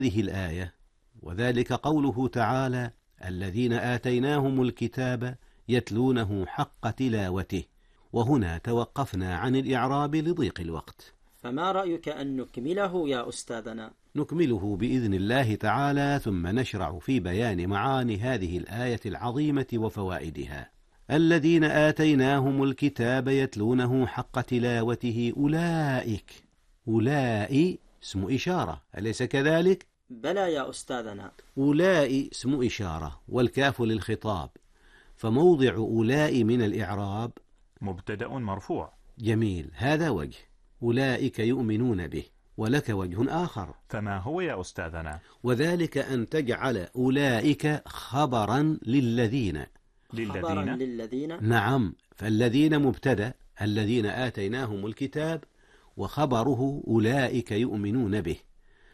هذه الآية، وذلك قوله تعالى: الذين آتيناهم الكتاب يتلونه حق تلاوته. وهنا توقفنا عن الإعراب لضيق الوقت. فما رأيك أن نكمله يا أستاذنا؟ نكمله بإذن الله تعالى، ثم نشرع في بيان معاني هذه الآية العظيمة وفوائدها. الذين آتيناهم الكتاب يتلونه حق تلاوته أولئك. أولئك اسم إشارة، أليس كذلك؟ بلى يا أستاذنا. أولئك اسم إشارة والكاف للخطاب، فموضع أولئك من الإعراب مبتدأ مرفوع. جميل، هذا وجه. أولئك يؤمنون به. ولك وجه آخر. فما هو يا أستاذنا؟ وذلك أن تجعل أولئك خبرا للذين. خبرا للذين؟ نعم، فالذين مبتدأ، الذين آتيناهم الكتاب، وخبره أولئك يؤمنون به،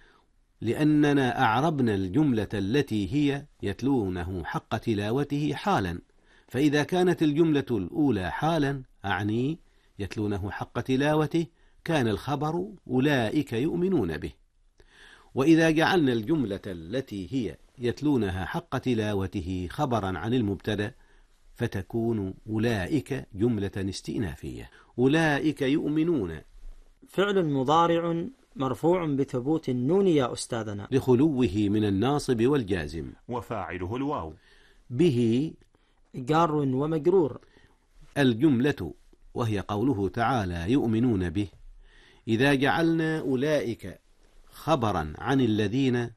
لأننا أعربنا الجملة التي هي يتلونه حق تلاوته حالا، فإذا كانت الجملة الأولى حالا أعني يتلونه حق تلاوته، كان الخبر أولئك يؤمنون به. وإذا جعلنا الجملة التي هي يتلونها حق تلاوته خبرا عن المبتدأ، فتكون أولئك جملة استئنافية. أولئك يؤمنون فعل مضارع مرفوع بثبوت النون يا أستاذنا، لخلوه من الناصب والجازم، وفاعله الواو. به جار ومجرور. الجملة وهي قوله تعالى يؤمنون به، إذا جعلنا أولئك خبرا عن الذين،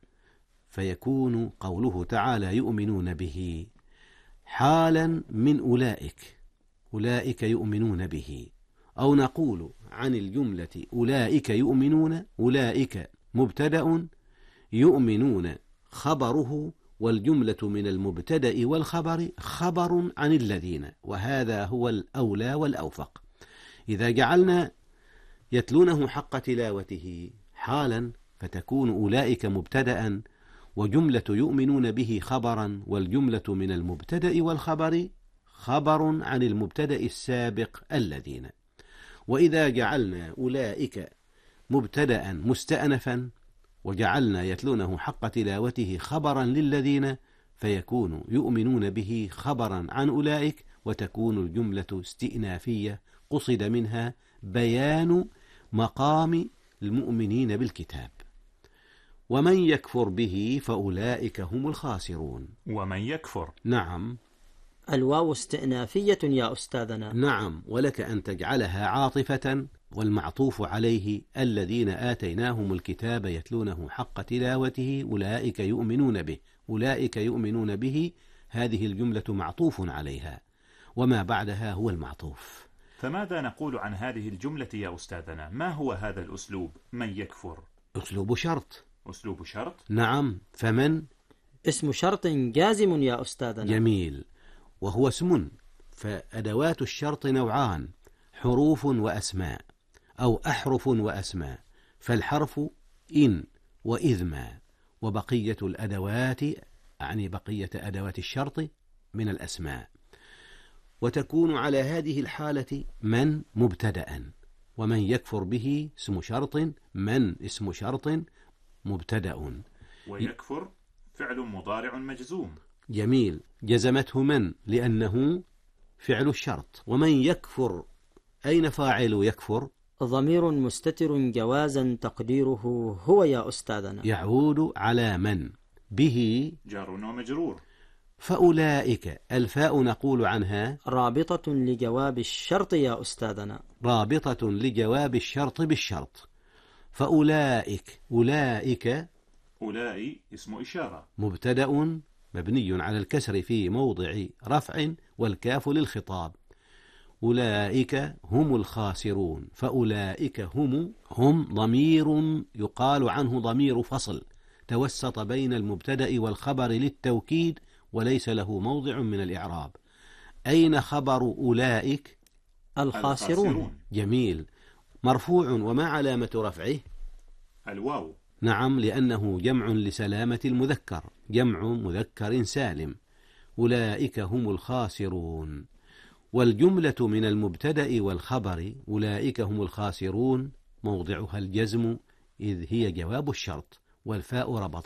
فيكون قوله تعالى يؤمنون به حالا من أولئك. أولئك يؤمنون به. أو نقول عن الجملة أولئك يؤمنون، أولئك مبتدأ، يؤمنون خبره، والجملة من المبتدأ والخبر خبر عن الذين، وهذا هو الأولى والأوفق. إذا جعلنا يتلونه حق تلاوته حالا، فتكون أولئك مبتدأ، وجملة يؤمنون به خبرا، والجملة من المبتدأ والخبر خبر عن المبتدأ السابق الذين. وإذا جعلنا أولئك مبتدأ مستأنفا، وجعلنا يتلونه حق تلاوته خبرا للذين، فيكون يؤمنون به خبرا عن أولئك، وتكون الجملة استئنافية قصد منها بيان مقام المؤمنين بالكتاب. ومن يكفر به فأولئك هم الخاسرون. ومن يكفر. نعم. الواو استئنافية يا أستاذنا. نعم، ولك أن تجعلها عاطفة، والمعطوف عليه الذين آتيناهم الكتاب يتلونه حق تلاوته أولئك يؤمنون به. أولئك يؤمنون به، هذه الجملة معطوف عليها، وما بعدها هو المعطوف. فماذا نقول عن هذه الجملة يا أستاذنا؟ ما هو هذا الأسلوب من يكفر؟ أسلوب شرط. أسلوب شرط؟ نعم. فمن اسم شرط جازم يا أستاذنا. جميل، وهو اسم. فأدوات الشرط نوعان: حروف وأسماء، أو أحرف وأسماء. فالحرف إن وإذ ما، وبقية الأدوات يعني بقية أدوات الشرط من الأسماء. وتكون على هذه الحالة من مبتدأ، ومن يكفر به اسم شرط، من اسم شرط مبتدأ. ويكفر فعل مضارع مجزوم. جميل، جزمته من لأنه فعل الشرط. ومن يكفر، أين فاعل يكفر؟ ضمير مستتر جوازا تقديره هو يا أستاذنا. يعود على من. به جار ومجرور. فأولئك الفاء نقول عنها رابطة لجواب الشرط يا أستاذنا. رابطة لجواب الشرط بالشرط. فأولئك، أولئك أولئك اسم إشارة مبتدأ مبني على الكسر في موضع رفع، والكاف للخطاب. أولئك هم الخاسرون. فأولئك هم ضمير يقال عنه ضمير فصل، توسط بين المبتدأ والخبر للتوكيد، وليس له موضع من الإعراب. أين خبر أولئك؟ الخاسرون. جميل، مرفوع. وما علامة رفعه؟ الواو. نعم، لأنه جمع لسلامة المذكر، جمع مذكر سالم. أولئك هم الخاسرون. والجملة من المبتدأ والخبر أولئك هم الخاسرون موضعها الجزم، إذ هي جواب الشرط، والفاء ربطت